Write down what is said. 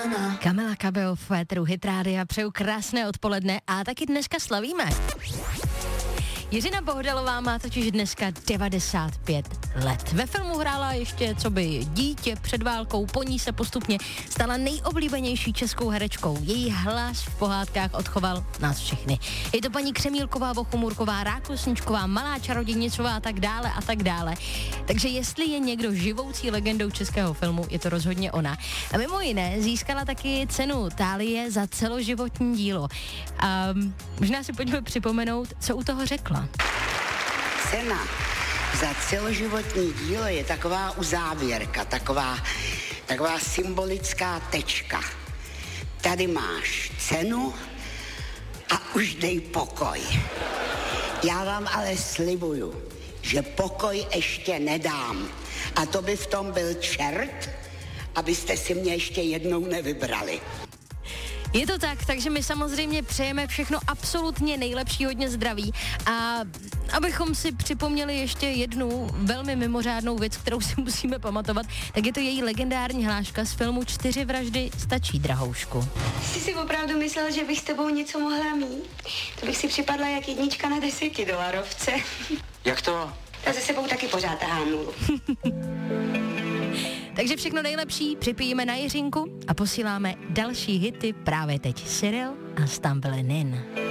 Kamila Cabello v éteru Hit Rádia, přeju krásné odpoledne a taky dneska slavíme. Jiřina Bohdalová má totiž dneska 95 let. Ve filmu hrála ještě coby dítě před válkou, po ní se postupně stala nejoblíbenější českou herečkou. Její hlas v pohádkách odchoval nás všechny. Je to paní Křemílková, Bochumurková, Rákosničková, Malá čarodějnicová a tak dále a tak dále. Takže jestli je někdo živoucí legendou českého filmu, je to rozhodně ona. A mimo jiné získala taky cenu Thálie za celoživotní dílo. A možná si pojďme připomenout, co u toho řekla. Cena za celoživotní dílo je taková uzávěrka, taková symbolická tečka. Tady máš cenu a už dej pokoj. Já vám ale slibuju, že pokoj ještě nedám. A to by v tom byl čert, abyste si mě ještě jednou nevybrali. Je to tak, takže my samozřejmě přejeme všechno absolutně nejlepší, hodně zdraví a abychom si připomněli ještě jednu velmi mimořádnou věc, kterou si musíme pamatovat, tak je to její legendární hláška z filmu 4 vraždy stačí, drahoušku. Jsi si opravdu myslel, že bych s tebou něco mohla mít? To bych si připadla jak 1 na 10 dolarovce. Jak to? Já se sebou taky pořád tahám nulu. Takže všechno nejlepší připijeme na Jiřinku a posíláme další hity právě teď. Cyril a Stumbling In.